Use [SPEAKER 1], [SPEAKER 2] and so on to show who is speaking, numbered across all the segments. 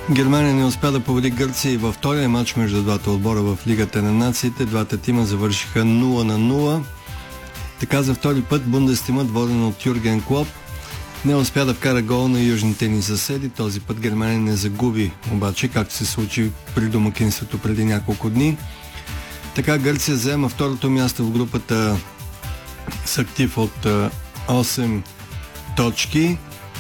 [SPEAKER 1] Германия не успя да победи Гърция и във втория матч между двата отбора в Лигата на нациите. Двата тима завършиха 0-0. Така за втори път Бундестимът, воден от Юрген Клоп, не успя да вкара гол на южните ни съседи. Този път Германия не загуби, обаче, както се случи при домакинството преди няколко дни. Така Гърция заема второто място в групата с актив от 8 точки.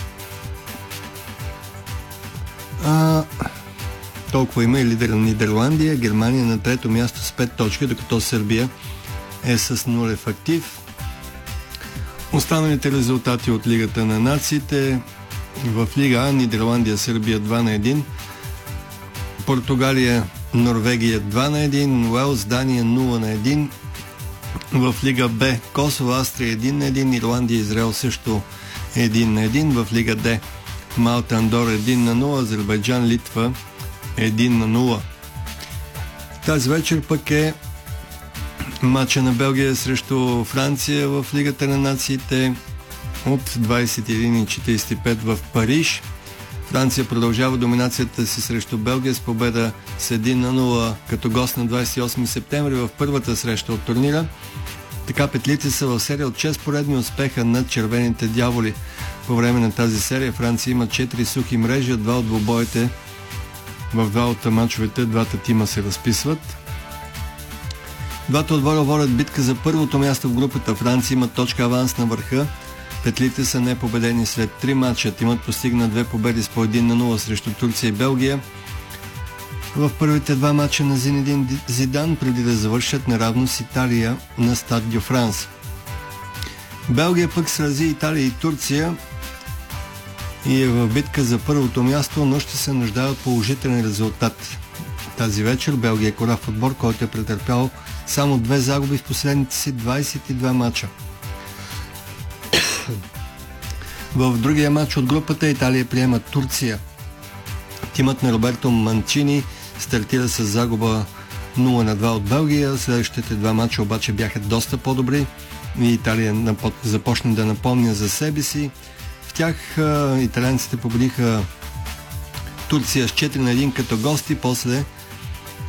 [SPEAKER 1] Толкова има и лидер на Нидерландия. Германия на трето място с 5 точки, докато Сърбия е с нулев актив. Останалите резултати от Лигата на нациите: в Лига А Нидерландия, Сърбия 2-1, Португалия, Норвегия 2-1, Уелс, Дания 0-1. В Лига Б Косово, Австрия 1-1, Ирландия, Израел също 1-1. В Лига Д Малта, Андора 1-0, Азербайджан, Литва 1-0. Тази вечер пък е матча на Белгия срещу Франция в Лигата на нациите от 21:45 в Париж. Франция продължава доминацията си срещу Белгия с победа с 1-0 като гост на 28 септември в първата среща от турнира. Така петлите са в серия от 6 поредни успеха над червените дяволи. По време на тази серия Франция има 4 сухи мрежи, два от двубоите. В два от мачовете двата тима се разписват. Двата отбора водят битка за първото място в групата. Франция има точка аванс на върха. Петлите са непобедени след 3 мача. Тимът постигна 2 победи с по 1-0 срещу Турция и Белгия в първите 2 мача на Зинедин Зидан, преди да завършат наравно с Италия на Стад Дю Франс. Белгия пък срази Италия и Турция и е в битка за първото място, но ще се нуждае от положителен резултат. Тази вечер Белгия е корав отбор, който е претърпял само 2 загуби в последните си 22 мача. В другия матч от групата Италия приема Турция. Тимът на Роберто Манчини стартира с загуба 0-2 от Белгия. Следващите 2 мача обаче бяха доста по-добри и Италия започна да напомня за себе си. В тях италианците победиха Турция с 4-1 като гости, после